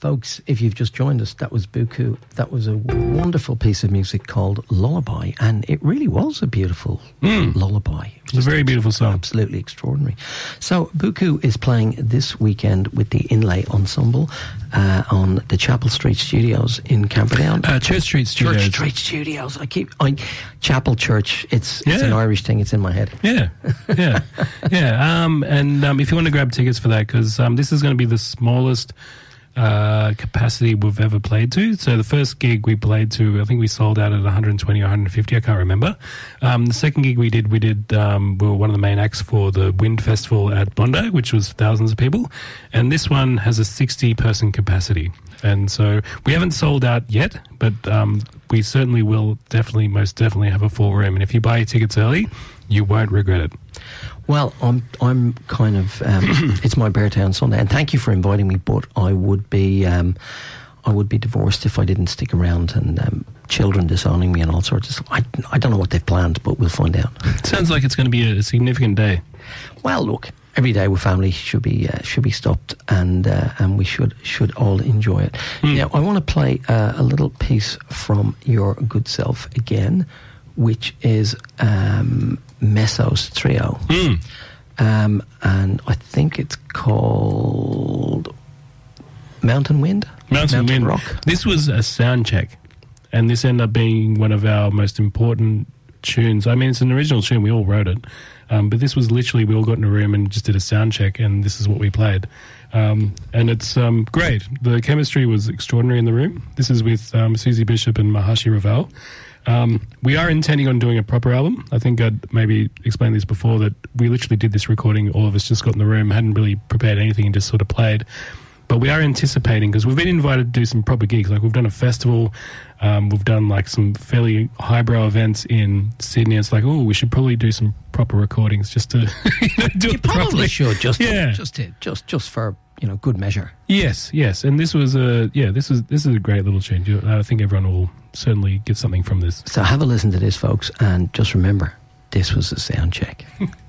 Folks, if you've just joined us, that was Buku. That was a wonderful piece of music called Lullaby, and it really was a beautiful lullaby. It's a very beautiful song. Absolutely extraordinary. So, Buku is playing this weekend with the Inlay Ensemble on the Chapel Street Studios in Camperdown. Church Street Studios. Church Street Studios. Chapel Church. It's an Irish thing. It's in my head. Yeah. And if you want to grab tickets for that, because this is going to be the smallest capacity we've ever played to. So the first gig we played to, I think we sold out at 120 or 150, I can't remember. The second gig we did we were one of the main acts for the Wind Festival at Bondi, which was thousands of people, and this one has a 60-person capacity. And so we haven't sold out yet, but we certainly will most definitely have a full room, and if you buy your tickets early, you won't regret it. Well, I'm kind of it's my birthday on Sunday, and thank you for inviting me. But I would be divorced if I didn't stick around, and children disowning me and all sorts of stuff. I don't know what they've planned, but we'll find out. It sounds like it's going to be a significant day. Well, look, every day with family should be stopped, and we should all enjoy it. Now, I want to play a little piece from your good self again, which is Mesos Trio. And I think it's called Mountain Wind? Mountain Wind. Rock. This was a sound check, and this ended up being one of our most important tunes. I mean, it's an original tune. We all wrote it. But this was literally, we all got in a room and just did a sound check, and this is what we played. And it's great. The chemistry was extraordinary in the room. This is with Susie Bishop and Maharshi Raval. We are intending on doing a proper album. I think I'd maybe explained this before, that we literally did this recording, all of us just got in the room, hadn't really prepared anything and just sort of played. But we are anticipating, because we've been invited to do some proper gigs. Like, we've done a festival, we've done like some fairly highbrow events in Sydney. It's like, we should probably do some proper recordings just to do it properly. Probably should, just for good measure. Yes, and this was this is a great little tune. I think everyone will certainly get something from this. So have a listen to this, folks, and just remember, this was a sound check.